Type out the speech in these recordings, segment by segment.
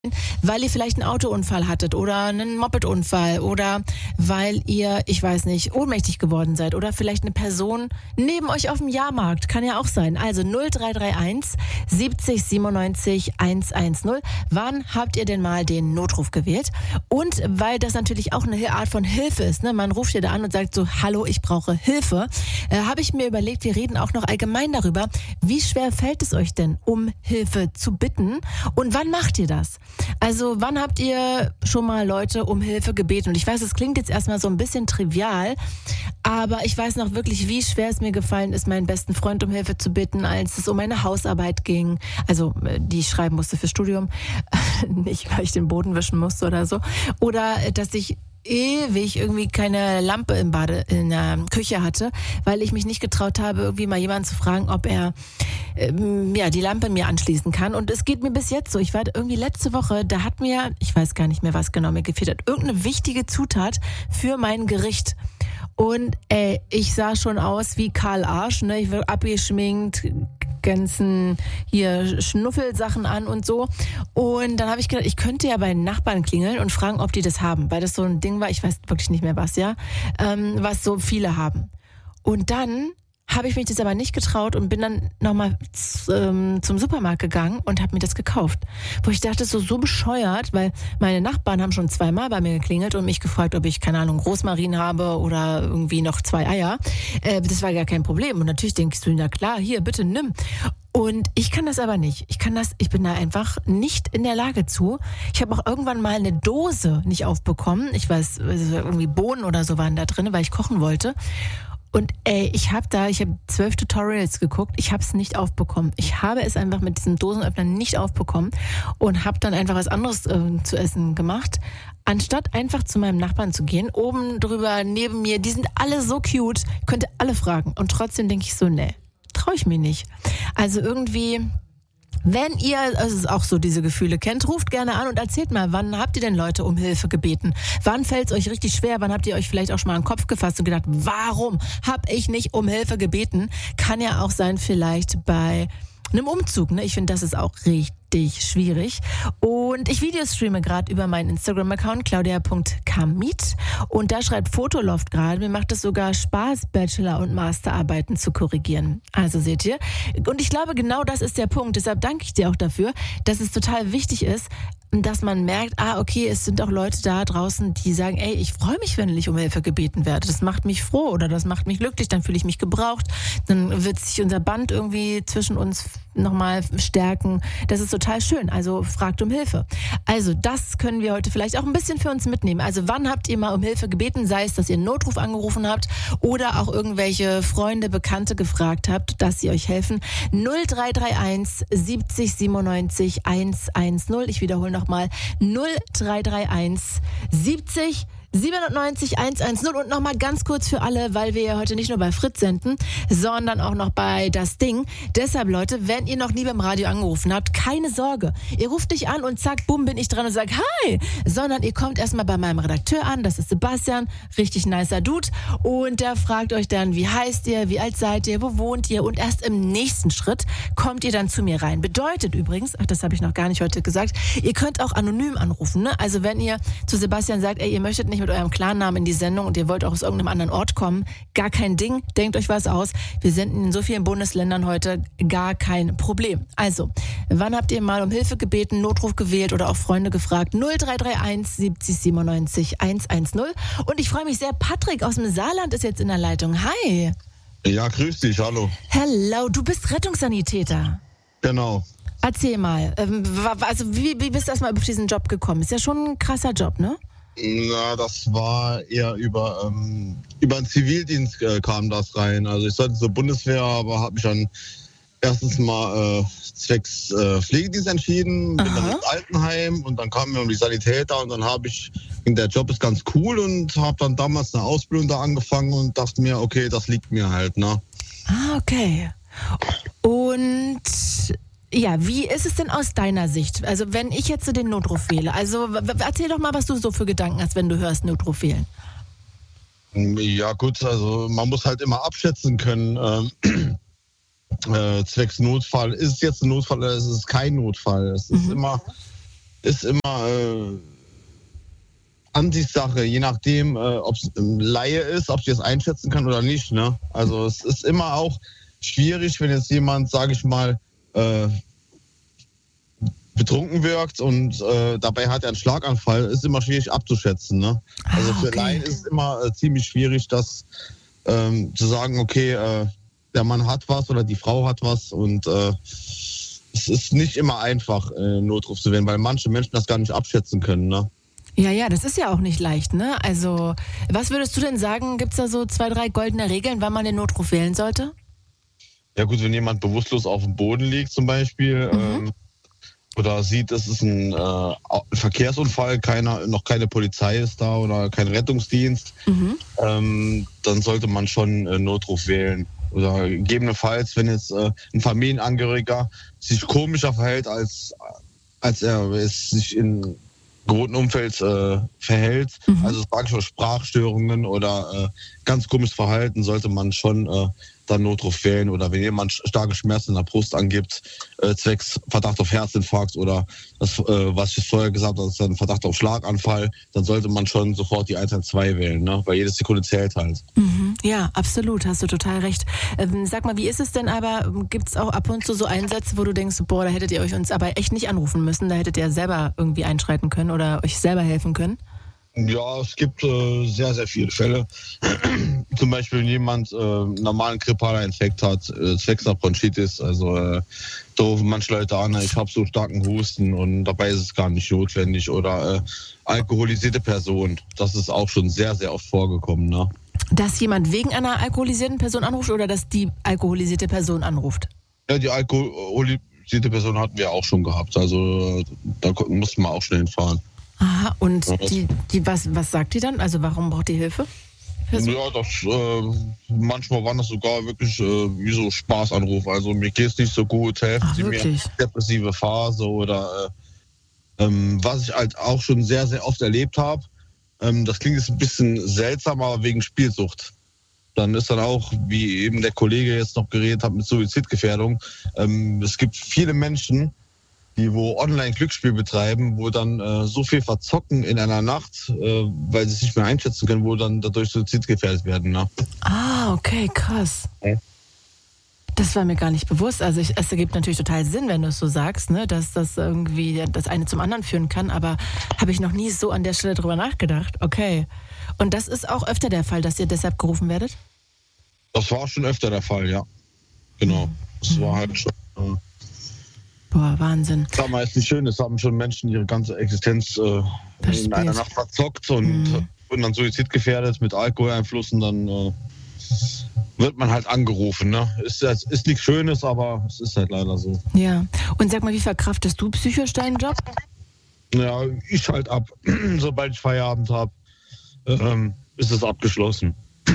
weil ihr vielleicht einen Autounfall hattet oder einen Mopedunfall oder weil ihr, ich weiß nicht, ohnmächtig geworden seid oder vielleicht eine Person neben euch auf dem Jahrmarkt, kann ja auch sein. Also 0331 70 97 110. Wann habt ihr denn mal den Notruf gewählt? Und weil das natürlich auch eine Art von Hilfe ist, ne? Man ruft ja da an und sagt so, hallo, ich brauche Hilfe, habe ich mir überlegt, wir reden auch noch allgemein darüber, wie schwer fällt es euch denn, um Hilfe zu bitten und wann macht ihr das? Also wann habt ihr schon mal Leute um Hilfe gebeten? Und ich weiß, es klingt jetzt erstmal so ein bisschen trivial, aber ich weiß noch wirklich, wie schwer es mir gefallen ist, meinen besten Freund um Hilfe zu bitten, als es um meine Hausarbeit ging. Also die ich schreiben musste fürs Studium, nicht weil ich den Boden wischen musste oder so. Oder dass ich ewig irgendwie keine Lampe in der Küche hatte, weil ich mich nicht getraut habe, irgendwie mal jemanden zu fragen, ob er die Lampe mir anschließen kann. Und es geht mir bis jetzt so. Ich war irgendwie letzte Woche, da hat mir, ich weiß gar nicht mehr, was genau mir gefehlt hat, irgendeine wichtige Zutat für mein Gericht. Und ich sah schon aus wie Karl Arsch, ne? Ich war abgeschminkt, ganzen hier Schnuffelsachen an und so. Und dann habe ich gedacht, ich könnte ja bei den Nachbarn klingeln und fragen, ob die das haben, weil das so ein Ding war, ich weiß wirklich nicht mehr was, ja, was so viele haben. Und dann habe ich mich das aber nicht getraut und bin dann nochmal zum Supermarkt gegangen und habe mir das gekauft. Wo ich dachte, so bescheuert, weil meine Nachbarn haben schon 2-mal bei mir geklingelt und mich gefragt, ob ich, keine Ahnung, Rosmarin habe oder irgendwie noch 2 Eier. Das war gar kein Problem. Und natürlich denkst du, na klar, hier, bitte nimm. Und ich kann das aber nicht. Ich bin da einfach nicht in der Lage zu. Ich habe auch irgendwann mal eine Dose nicht aufbekommen. Ich weiß, irgendwie Bohnen oder so waren da drin, weil ich kochen wollte. Und ich habe 12 Tutorials geguckt, ich habe es nicht aufbekommen. Ich habe es einfach mit diesem Dosenöffner nicht aufbekommen und habe dann einfach was anderes zu essen gemacht, anstatt einfach zu meinem Nachbarn zu gehen, oben drüber, neben mir, die sind alle so cute, ich könnte alle fragen. Und trotzdem denke ich so, nee, traue ich mir nicht. Also irgendwie... Wenn ihr also auch so diese Gefühle kennt, ruft gerne an und erzählt mal, wann habt ihr denn Leute um Hilfe gebeten? Wann fällt es euch richtig schwer? Wann habt ihr euch vielleicht auch schon mal an den Kopf gefasst und gedacht, warum habe ich nicht um Hilfe gebeten? Kann ja auch sein vielleicht bei einem Umzug, ne? Ich finde, das ist auch richtig schwierig. Und ich Videostreame gerade über meinen Instagram-Account claudia.kamit und da schreibt Fotoloft gerade, mir macht es sogar Spaß, Bachelor- und Masterarbeiten zu korrigieren. Also seht ihr. Und ich glaube, genau das ist der Punkt. Deshalb danke ich dir auch dafür, dass es total wichtig ist, dass man merkt, okay, es sind auch Leute da draußen, die sagen, ey, ich freue mich, wenn ich um Hilfe gebeten werde. Das macht mich froh oder das macht mich glücklich, dann fühle ich mich gebraucht, dann wird sich unser Band irgendwie zwischen uns nochmal stärken. Das ist total schön, also fragt um Hilfe. Also das können wir heute vielleicht auch ein bisschen für uns mitnehmen. Also wann habt ihr mal um Hilfe gebeten, sei es, dass ihr einen Notruf angerufen habt oder auch irgendwelche Freunde, Bekannte gefragt habt, dass sie euch helfen. 0331 70 97 110. Ich wiederhole nochmal 0331 70 790 110 und nochmal ganz kurz für alle, weil wir ja heute nicht nur bei Fritz senden, sondern auch noch bei Das Ding. Deshalb, Leute, wenn ihr noch nie beim Radio angerufen habt, keine Sorge. Ihr ruft nicht an und zack, bumm, bin ich dran und sagt hi, sondern ihr kommt erstmal bei meinem Redakteur an, das ist Sebastian, richtig nicer Dude und der fragt euch dann, wie heißt ihr, wie alt seid ihr, wo wohnt ihr und erst im nächsten Schritt kommt ihr dann zu mir rein. Bedeutet übrigens, das habe ich noch gar nicht heute gesagt, ihr könnt auch anonym anrufen, ne? Also wenn ihr zu Sebastian sagt, ey, ihr möchtet nicht mit eurem Klarnamen in die Sendung und ihr wollt auch aus irgendeinem anderen Ort kommen, gar kein Ding, denkt euch was aus. Wir senden in so vielen Bundesländern heute, gar kein Problem. Also, wann habt ihr mal um Hilfe gebeten, Notruf gewählt oder auch Freunde gefragt? 0331 70 97 110. Und ich freue mich sehr, Patrick aus dem Saarland ist jetzt in der Leitung. Hi. Ja, grüß dich, hallo. Hello, du bist Rettungssanitäter. Genau. Erzähl mal, also wie bist du erstmal über diesen Job gekommen? Ist ja schon ein krasser Job, ne? Na, das war eher über den Zivildienst kam das rein. Also ich sollte zur Bundeswehr, aber habe mich dann erstens mal zwecks Pflegedienst entschieden, bin dann ins Altenheim und dann kamen wir um die Sanitäter und dann der Job ist ganz cool und habe dann damals eine Ausbildung da angefangen und dachte mir, okay, das liegt mir halt, ne? Okay. Und ja, wie ist es denn aus deiner Sicht? Also wenn ich jetzt den Notruf wähle, also erzähl doch mal, was du so für Gedanken hast, wenn du hörst Notruf wählen. Ja gut, also man muss halt immer abschätzen können, zwecks Notfall, ist es jetzt ein Notfall oder ist es kein Notfall? Es ist immer ist immer Ansichtssache, je nachdem, ob es ein Laie ist, ob sie das einschätzen kann oder nicht. Ne? Also es ist immer auch schwierig, wenn jetzt jemand, sage ich mal, betrunken wirkt und dabei hat er einen Schlaganfall, ist immer schwierig abzuschätzen. Ne? Also für Laien ist es immer ziemlich schwierig, das zu sagen, okay, der Mann hat was oder die Frau hat was und es ist nicht immer einfach, Notruf zu wählen, weil manche Menschen das gar nicht abschätzen können. Ne? Ja, das ist ja auch nicht leicht, ne? Also, was würdest du denn sagen, gibt es da so 2, 3 goldene Regeln, wann man den Notruf wählen sollte? Ja gut, wenn jemand bewusstlos auf dem Boden liegt zum Beispiel oder sieht, es ist ein Verkehrsunfall, noch keine Polizei ist da oder kein Rettungsdienst, dann sollte man schon Notruf wählen. Oder gegebenenfalls, wenn jetzt ein Familienangehöriger sich komischer verhält, als er es sich in gewohnten Umfeld verhält, also sage ich mal Sprachstörungen oder ganz komisches Verhalten, sollte man schon dann Notruf wählen. Oder wenn jemand starke Schmerzen in der Brust angibt, zwecks Verdacht auf Herzinfarkt oder das, was ich vorher gesagt habe, ist dann Verdacht auf Schlaganfall, dann sollte man schon sofort die 112 wählen, ne? Weil jede Sekunde zählt halt. Ja, absolut, hast du total recht. Sag mal, wie ist es denn aber, gibt es auch ab und zu so Einsätze, wo du denkst, boah, da hättet ihr euch uns aber echt nicht anrufen müssen, da hättet ihr selber irgendwie einschreiten können oder euch selber helfen können? Ja, es gibt sehr, sehr viele Fälle. Zum Beispiel, wenn jemand einen normalen grippaler Infekt hat, zwecks einer Bronchitis. Also da rufen manche Leute an, ich habe so starken Husten und dabei ist es gar nicht notwendig. Oder alkoholisierte Person. Das ist auch schon sehr, sehr oft vorgekommen. Ne? Dass jemand wegen einer alkoholisierten Person anruft oder dass die alkoholisierte Person anruft? Ja, die alkoholisierte Person hatten wir auch schon gehabt. Also da mussten wir auch schnell hinfahren. Aha, und was sagt die dann? Also warum braucht die Hilfe? Ja, manchmal waren das sogar wirklich wie so Spaßanrufe. Also mir geht's nicht so gut, helfen Sie mir, depressive Phase oder was ich halt auch schon sehr, sehr oft erlebt habe. Das klingt jetzt ein bisschen seltsam, aber wegen Spielsucht. Dann ist dann auch, wie eben der Kollege jetzt noch geredet hat, mit Suizidgefährdung. Es gibt viele Menschen, die wo online Glücksspiel betreiben, wo dann so viel verzocken in einer Nacht, weil sie es nicht mehr einschätzen können, wo dann dadurch suizidgefährdet werden. Ne? Ah, okay, krass. Ja. Das war mir gar nicht bewusst. Also es ergibt natürlich total Sinn, wenn du es so sagst, ne, dass das irgendwie das eine zum anderen führen kann, aber habe ich noch nie so an der Stelle drüber nachgedacht. Okay. Und das ist auch öfter der Fall, dass ihr deshalb gerufen werdet? Das war schon öfter der Fall, ja. Genau. Das war halt schon... Boah, Wahnsinn. Das war meist nicht schön, es haben schon Menschen ihre ganze Existenz in einer Nacht verzockt und wurden dann suizidgefährdet mit Alkoholeinflüssen, dann wird man halt angerufen. Ne? Ist nichts Schönes, aber es ist halt leider so. Ja, und sag mal, wie verkraftest du psychisch deinen Job? Ja, ich halt ab. Sobald ich Feierabend habe, ist es abgeschlossen.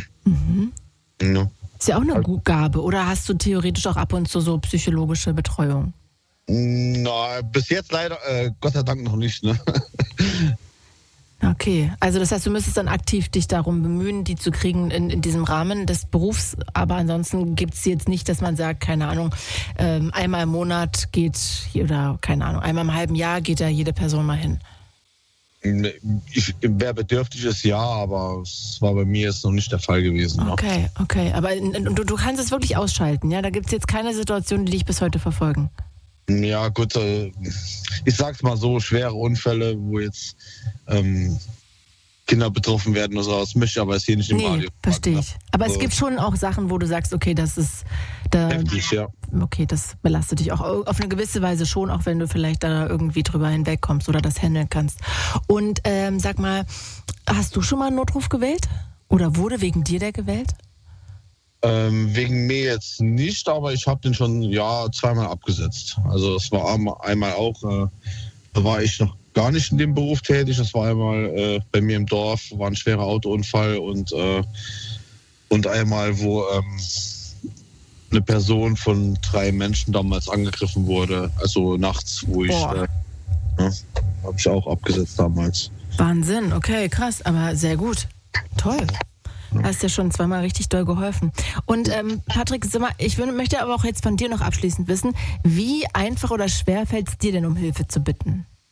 Ja. Ist ja auch eine Gabe, oder hast du theoretisch auch ab und zu so psychologische Betreuung? Na, bis jetzt leider, Gott sei Dank noch nicht. Ne? Okay, also das heißt, du müsstest dann aktiv dich darum bemühen, die zu kriegen in diesem Rahmen des Berufs, aber ansonsten gibt es jetzt nicht, dass man sagt, keine Ahnung, einmal im Monat geht, oder keine Ahnung, einmal im halben Jahr geht da jede Person mal hin. Wer bedürftig ist, ja, aber es war bei mir jetzt noch nicht der Fall gewesen. Okay, aber du kannst es wirklich ausschalten, ja? Da gibt es jetzt keine Situation, die dich bis heute verfolgen. Ja, gut, ich sag's mal so, schwere Unfälle, wo jetzt Kinder betroffen werden oder so, das möchte ich aber jetzt hier nicht im Radio. Verstehe ich. Aber es gibt schon auch Sachen, wo du sagst, okay, das ist heftig, ja. Okay, das belastet dich auch auf eine gewisse Weise schon, auch wenn du vielleicht da irgendwie drüber hinwegkommst oder das handeln kannst. Und sag mal, hast du schon mal einen Notruf gewählt? Oder wurde wegen dir der gewählt? Wegen mir jetzt nicht, aber ich habe den schon zweimal abgesetzt. Also es war einmal auch, da war ich noch gar nicht in dem Beruf tätig. Das war einmal bei mir im Dorf, war ein schwerer Autounfall und einmal, wo eine Person von 3 Menschen damals angegriffen wurde. Also nachts, wo ich habe ich auch abgesetzt damals. Wahnsinn, okay, krass, aber sehr gut. Toll. Hast ja schon zweimal richtig doll geholfen. Und Patrick, ich möchte aber auch jetzt von dir noch abschließend wissen, wie einfach oder schwer fällt es dir denn, um Hilfe zu bitten?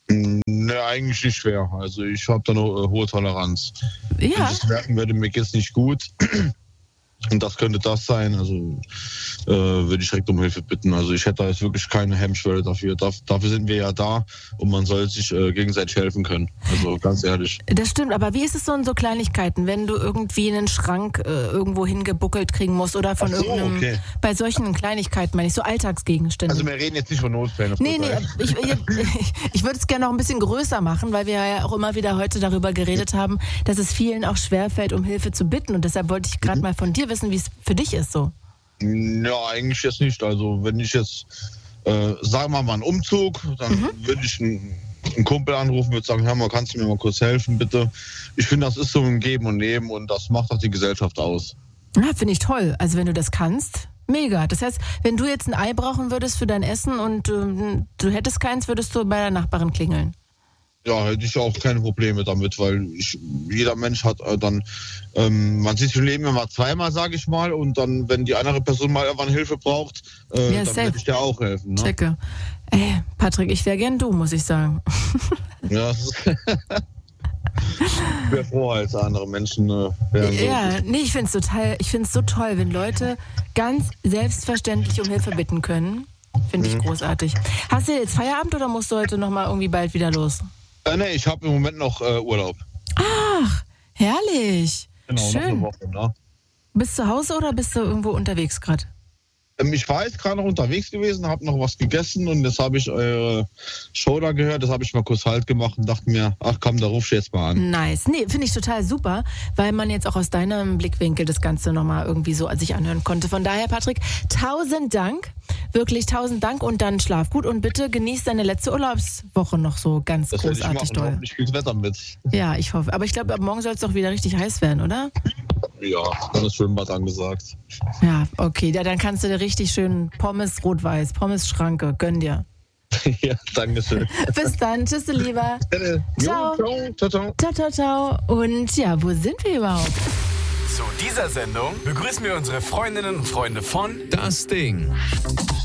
Ne, eigentlich nicht schwer. Also ich habe da eine hohe Toleranz. Wenn ich Ja. das merken würde, mir geht's nicht gut und das könnte das sein, also würde ich direkt um Hilfe bitten. Also ich hätte da jetzt wirklich keine Hemmschwelle dafür. Dafür sind wir ja da und man soll sich gegenseitig helfen können. Also ganz ehrlich. Das stimmt, aber wie ist es so in so Kleinigkeiten, wenn du irgendwie einen Schrank irgendwo hingebuckelt kriegen musst oder von Ach so, irgendeinem, okay. bei solchen Kleinigkeiten meine ich, so Alltagsgegenstände. Also wir reden jetzt nicht von Notfällen. Nee, ich würde es gerne noch ein bisschen größer machen, weil wir ja auch immer wieder heute darüber geredet haben, dass es vielen auch schwerfällt, um Hilfe zu bitten. Und deshalb wollte ich gerade mal von dir wissen, wie es für dich ist so. Ja, eigentlich jetzt nicht. Also wenn ich jetzt, sagen wir mal einen Umzug, dann würde ich einen Kumpel anrufen, würde sagen, hör mal, kannst du mir mal kurz helfen, bitte? Ich finde, das ist so ein Geben und Nehmen und das macht auch die Gesellschaft aus. Ja, finde ich toll. Also wenn du das kannst, mega. Das heißt, wenn du jetzt ein Ei brauchen würdest für dein Essen und du hättest keins, würdest du bei der Nachbarin klingeln. Ja, hätte ich auch keine Probleme damit, weil jeder Mensch hat dann, man sieht im Leben immer zweimal, sage ich mal, und dann, wenn die andere Person mal irgendwann Hilfe braucht, Ja, dann safe. werde ich dir auch helfen. Ne? Checke. Ey, Patrick, ich wäre gern du, muss ich sagen. Ja, ich wäre froh, als andere Menschen wären. Ja, nee, ich finde es so toll, wenn Leute ganz selbstverständlich um Hilfe bitten können. Finde ich großartig. Hast du jetzt Feierabend oder musst du heute nochmal irgendwie bald wieder los? Nee, ich habe im Moment noch Urlaub. Ach, herrlich. Genau, noch eine Schön. Woche, ne? Bist du zu Hause oder bist du irgendwo unterwegs gerade? Ich war jetzt gerade noch unterwegs gewesen, habe noch was gegessen und jetzt habe ich eure Show da gehört, das habe ich mal kurz Halt gemacht und dachte mir, ach komm, da rufst du jetzt mal an. Nice. Nee, finde ich total super, weil man jetzt auch aus deinem Blickwinkel das Ganze nochmal irgendwie so sich anhören konnte. Von daher, Patrick, 1000 Dank. Wirklich 1000 Dank und dann schlaf gut und bitte genieß deine letzte Urlaubswoche noch so ganz Das werde ich großartig machen, doll. hoffentlich spielt Wetter mit. Ja, ich hoffe. Aber ich glaube, ab morgen soll es doch wieder richtig heiß werden, oder? Ja, dann ist Schwimmbad angesagt. Ja, okay. Ja, dann kannst du dir richtig schön Pommes rot-weiß, Pommes Schranke, gönn dir. Ja, danke schön. Bis dann. Tschüss, du Lieber. Ciao. Ciao, ciao. Ciao, ciao, ciao. Und ja, wo sind wir überhaupt? Zu dieser Sendung begrüßen wir unsere Freundinnen und Freunde von Das Ding.